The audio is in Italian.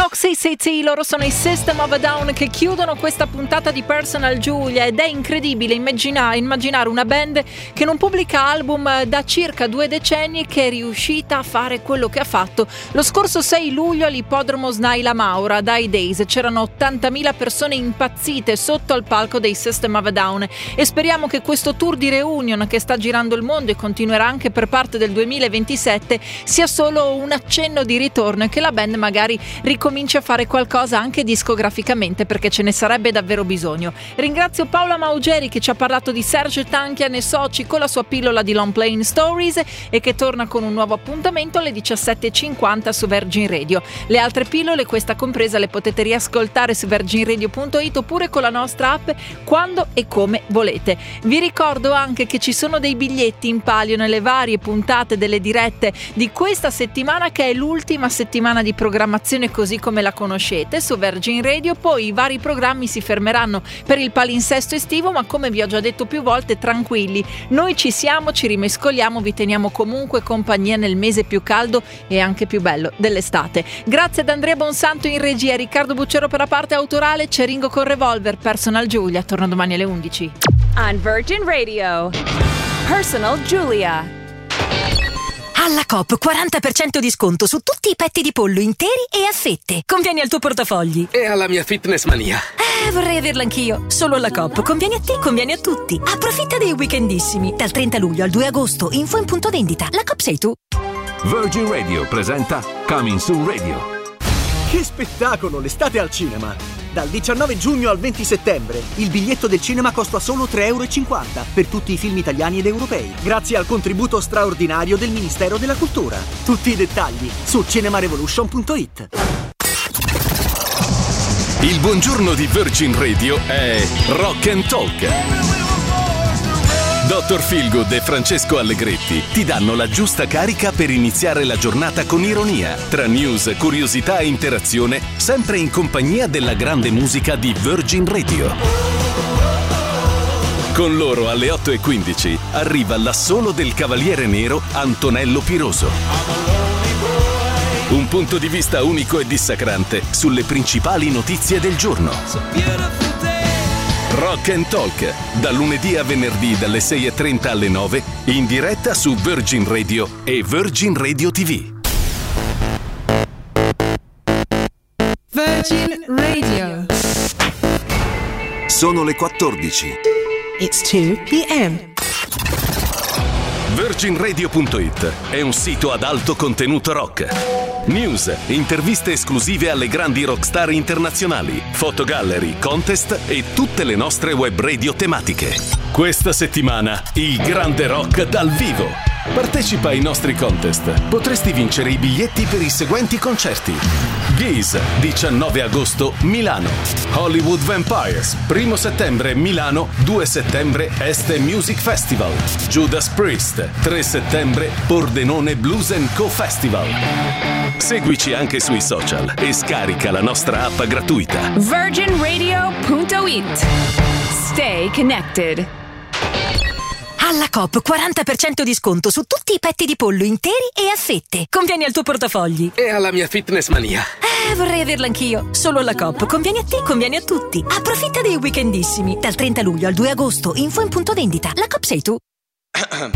Toxicity, loro sono i System of a Down che chiudono questa puntata di Personal Giulia, ed è incredibile immaginare una band che non pubblica album da circa 2 decenni, che è riuscita a fare quello che ha fatto. Lo scorso 6 luglio all'ippodromo Snaila Maura, Dai Days, c'erano 80.000 persone impazzite sotto al palco dei System of a Down, e speriamo che questo tour di reunion che sta girando il mondo e continuerà anche per parte del 2027 sia solo un accenno di ritorno, e che la band magari ricominci a fare qualcosa anche discograficamente, perché ce ne sarebbe davvero bisogno. Ringrazio Paola Maugeri che ci ha parlato di Serge Tankian e Soci con la sua pillola di Long Playing Stories, e che torna con un nuovo appuntamento alle 17.50 su Virgin Radio. Le altre pillole, questa compresa, le potete riascoltare su virginradio.it oppure con la nostra app quando e come volete. Vi ricordo anche che ci sono dei biglietti in palio nelle varie puntate delle dirette di questa settimana, che è l'ultima settimana di programmazione così come la conoscete su Virgin Radio. Poi i vari programmi si fermeranno per il palinsesto estivo, ma come vi ho già detto più volte, tranquilli, noi ci siamo, ci rimescoliamo, vi teniamo comunque compagnia nel mese più caldo e anche più bello dell'estate. Grazie ad Andrea Bonsanto in regia, Riccardo Bucciero per la parte autorale, c'è Ringo con Revolver. Personal Giulia torna domani alle 11. On Virgin Radio, Personal Giulia. Alla Coop 40% di sconto su tutti i petti di pollo interi e a fette. Conviene al tuo portafogli. E alla mia fitness mania. Vorrei averla anch'io. Solo alla Coop. Conviene a te, conviene a tutti. Approfitta dei weekendissimi. Dal 30 luglio al 2 agosto. Info in punto vendita. La Coop sei tu. Virgin Radio presenta Coming Soon Radio. Che spettacolo, l'estate al cinema! Dal 19 giugno al 20 settembre il biglietto del cinema costa solo €3,50 per tutti i film italiani ed europei, grazie al contributo straordinario del Ministero della Cultura. Tutti i dettagli su cinemarevolution.it. Il buongiorno di Virgin Radio è Rock and Talk. Dr. Feelgood e Francesco Allegretti ti danno la giusta carica per iniziare la giornata con ironia, tra news, curiosità e interazione, sempre in compagnia della grande musica di Virgin Radio. Con loro alle 8.15 arriva l'assolo del Cavaliere Nero Antonello Piroso. Un punto di vista unico e dissacrante sulle principali notizie del giorno. Rock and Talk, da lunedì a venerdì dalle 6.30 alle 9, in diretta su Virgin Radio e Virgin Radio TV. Virgin Radio. Sono le 14. It's 2 p.m. VirginRadio.it è un sito ad alto contenuto rock. News, interviste esclusive alle grandi rockstar internazionali, fotogallery, contest e tutte le nostre web radio tematiche. Questa settimana il grande rock dal vivo. Partecipa ai nostri contest. Potresti vincere i biglietti per i seguenti concerti: Geese, 19 agosto, Milano; Hollywood Vampires, 1 settembre, Milano; 2 settembre, Este Music Festival; Judas Priest, 3 settembre, Pordenone Blues & Co Festival. Seguici anche sui social e scarica la nostra app gratuita. virginradio.it. Stay connected. Alla Coop 40% di sconto su tutti i petti di pollo interi e a fette. Conviene al tuo portafogli. E alla mia fitness mania. Vorrei averla anch'io. Solo alla Coop. Conviene a te, conviene a tutti. Approfitta dei weekendissimi. Dal 30 luglio al 2 agosto. Info in punto vendita. La Coop sei tu.